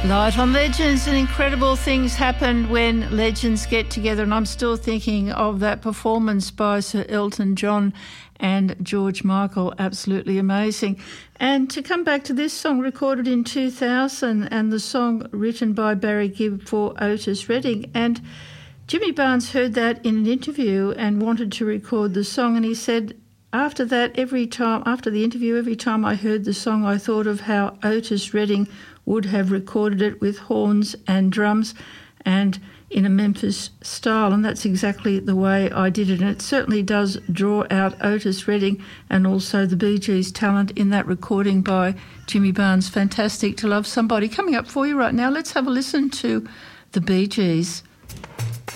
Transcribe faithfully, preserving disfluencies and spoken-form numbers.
Light on Legends, and incredible things happen when legends get together, and I'm still thinking of that performance by Sir Elton John and George Michael. Absolutely amazing. And to come back to this song, recorded in two thousand, and the song written by Barry Gibb for Otis Redding, and Jimmy Barnes heard that in an interview and wanted to record the song, and he said, after that, every time, after the interview, every time I heard the song, I thought of how Otis Redding would have recorded it with horns and drums and in a Memphis style, and that's exactly the way I did it. And it certainly does draw out Otis Redding and also the Bee Gees' talent in that recording by Jimmy Barnes. Fantastic to love somebody. Coming up for you right now, let's have a listen to the Bee Gees.